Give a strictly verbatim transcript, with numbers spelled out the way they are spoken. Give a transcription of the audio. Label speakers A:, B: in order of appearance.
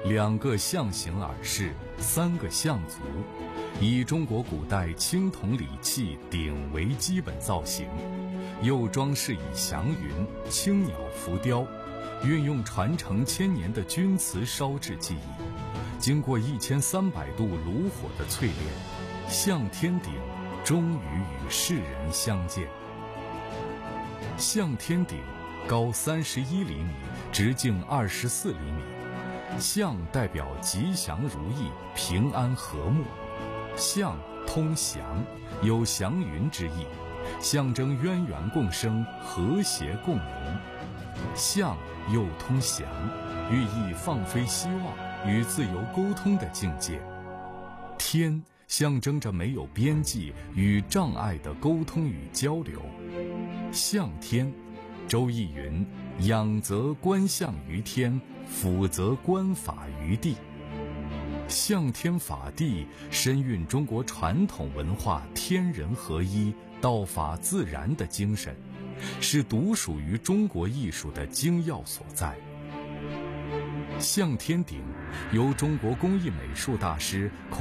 A: 两个象形耳饰，三个象足，以中国古代青铜礼器鼎为基本造型，又装饰以祥云、青鸟浮雕，运用传承千年的钧瓷烧制技艺，经过一千三百度炉火的淬炼，象天鼎终于与世人相见。象天鼎高三十一厘米，直径二十四厘米。象代表吉祥如意、平安和睦，象通祥，有祥云之意，象征渊源共生、和谐共荣。象又通祥，寓意放飞希望与自由沟通的境界。天象征着没有边际与障碍的沟通与交流。象天，周易云：仰则观象于天，俯则观法于地。象天法地深蕴中国传统文化天人合一、道法自然的精神，是独属于中国艺术的精要所在。象天鼎由中国工艺美术大师孔